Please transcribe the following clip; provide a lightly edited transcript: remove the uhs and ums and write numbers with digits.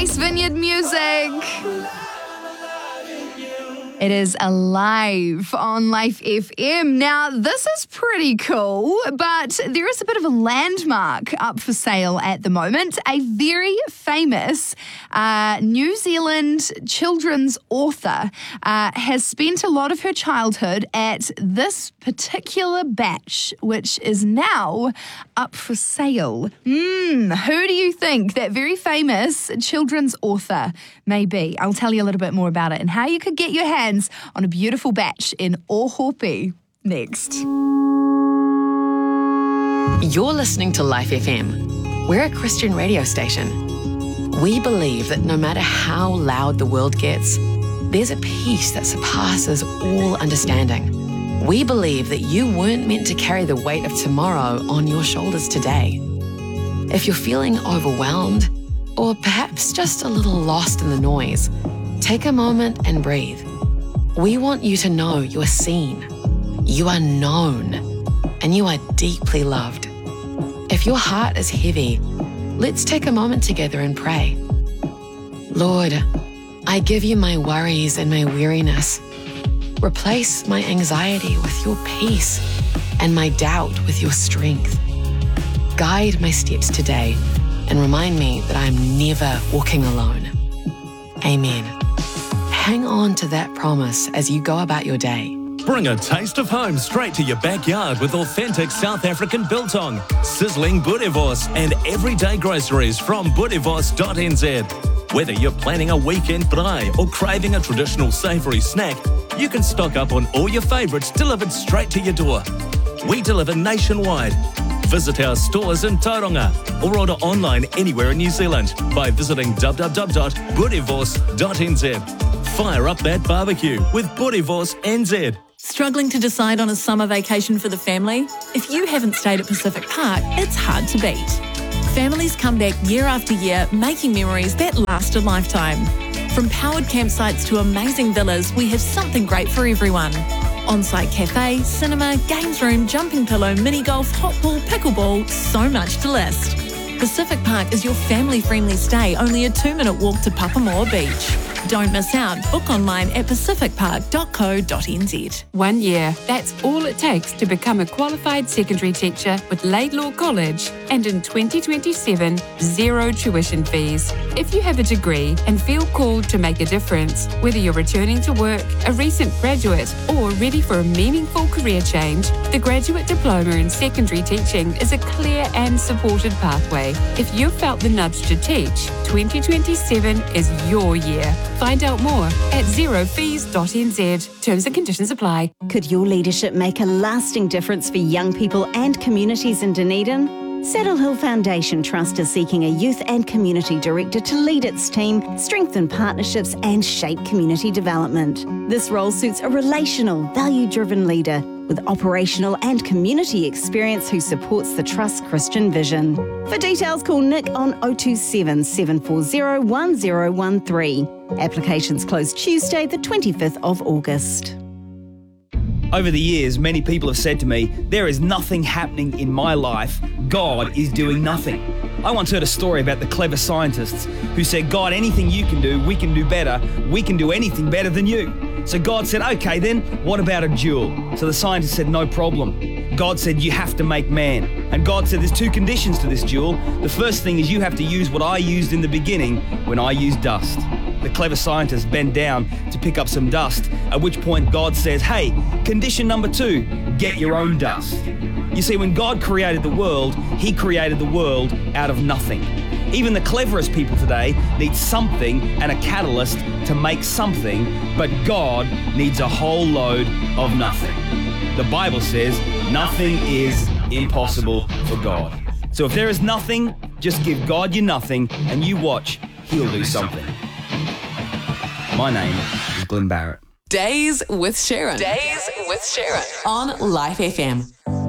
Grace Vineyard music. It is Alive on Life FM. Now, this is pretty cool, but there is a bit of a landmark up for sale at the moment. A very famous New Zealand children's author has spent a lot of her childhood at this particular batch, which is now up for sale. Who do you think that very famous children's author may be? I'll tell you a little bit more about it and how you could get your hands on a beautiful batch in Ohope next. You're listening to Life FM. We're a Christian radio station. We believe that no matter how loud the world gets, there's a peace that surpasses all understanding. We believe that you weren't meant to carry the weight of tomorrow on your shoulders today. If you're feeling overwhelmed, or perhaps just a little lost in the noise, take a moment and breathe. We want you to know you are seen, you are known, and you are deeply loved. If your heart is heavy, let's take a moment together and pray. Lord, I give you my worries and my weariness. Replace my anxiety with your peace and my doubt with your strength. Guide my steps today and remind me that I'm never walking alone. Amen. Hang on to that promise as you go about your day. Bring a taste of home straight to your backyard with authentic South African biltong, sizzling boerewors, and everyday groceries from boerewors.nz. Whether you're planning a weekend braai or craving a traditional savoury snack, you can stock up on all your favourites delivered straight to your door. We deliver nationwide. Visit our stores in Tauranga or order online anywhere in New Zealand by visiting www.boerewors.nz. Fire up that barbecue with Boerewors NZ. Struggling to decide on a summer vacation for the family? If you haven't stayed at Pacific Park, it's hard to beat. Families come back year after year, making memories that last a lifetime. From powered campsites to amazing villas, we have something great for everyone. On-site cafe, cinema, games room, jumping pillow, mini golf, hot pool, pickleball, so much to list. Pacific Park is your family-friendly stay, only a 2-minute walk to Papamoa Beach. Don't miss out. Book online at pacificpark.co.nz. 1 year. That's all it takes to become a qualified secondary teacher with Laidlaw College. And in 2027, zero tuition fees. If you have a degree and feel called to make a difference, whether you're returning to work, a recent graduate, or ready for a meaningful career change, the Graduate Diploma in Secondary Teaching is a clear and supported pathway. If you've felt the nudge to teach, 2027 is your year. Find out more at zerofees.nz. Terms and conditions apply. Could your leadership make a lasting difference for young people and communities in Dunedin? Saddle Hill Foundation Trust is seeking a youth and community director to lead its team, strengthen partnerships and shape community development. This role suits a relational, value-driven leader with operational and community experience who supports the Trust's Christian vision. For details, call Nick on 027 740 1013. Applications close Tuesday, the 25th of August. Over the years, many people have said to me, there is nothing happening in my life. God is doing nothing. I once heard a story about the clever scientists who said, God, anything you can do, we can do better. We can do anything better than you. So God said, okay then, what about a jewel? So the scientist said, no problem. God said, you have to make man. And God said, there's 2 conditions to this jewel. The first thing is you have to use what I used in the beginning when I used dust. The clever scientist bent down to pick up some dust, at which point God says, hey, condition number 2, get your own dust. You see, when God created the world, He created the world out of nothing. Even the cleverest people today need something and a catalyst to make something, but God needs a whole load of nothing. The Bible says nothing is impossible for God. So if there is nothing, just give God your nothing and you watch, He'll do something. My name is Glenn Barrett. Days with Sharon. Days with Sharon on Life FM.